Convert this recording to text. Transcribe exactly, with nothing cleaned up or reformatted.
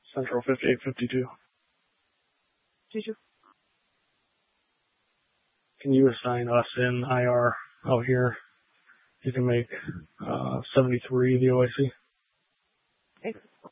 Central fifty-eight fifty-two. Two-two. Can you assign us in I R out here? You can make uh, seventy-three the O I C. Okay.